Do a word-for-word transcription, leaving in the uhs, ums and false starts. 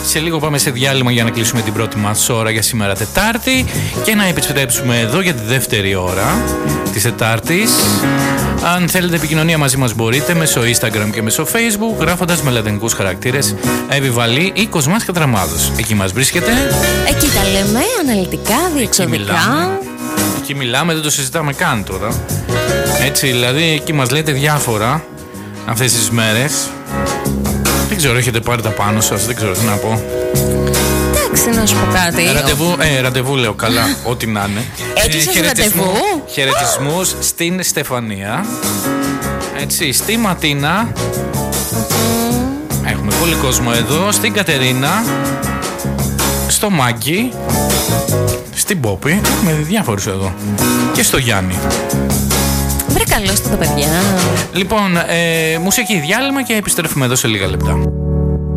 Σε λίγο πάμε σε διάλειμμα για να κλείσουμε την πρώτη μας ώρα για σήμερα Τετάρτη και να επιστρέψουμε εδώ για τη δεύτερη ώρα της Τετάρτης. Αν θέλετε επικοινωνία μαζί μας μπορείτε μέσω Instagram και μέσω Facebook γράφοντας με λατινικούς χαρακτήρες Εβιβαλή ή Κοσμάς Κατραμάδος. Εκεί μας βρίσκεται. Εκεί τα λέμε αναλυτικά, διεξοδικά. Εκεί μιλάμε, εκεί μιλάμε, δεν το συζητάμε καν τώρα. Έτσι δηλαδή εκεί μας λέτε διάφορα αυτές τις μέρες. Δεν ξέρω, έχετε πάρει τα πάνω σας, δεν ξέρω τι να πω. Εντάξει, να σου πω κάτι. Ραντεβού, ε, ραντεβού λέω καλά, ό,τι να είναι. Έκλεισες ε, ραντεβού. Χαιρετισμούς στην Στεφανία. Έτσι, στη Ματίνα. Mm-hmm. Έχουμε πολύ κόσμο εδώ. Στην Κατερίνα. Στο Μάγκη. Στην Πόπη. Έχουμε διάφορους εδώ. Και στο Γιάννη. Βρε καλώς τα παιδιά. Λοιπόν, ε, μουσική διάλειμμα και επιστρέφουμε εδώ σε λίγα λεπτά.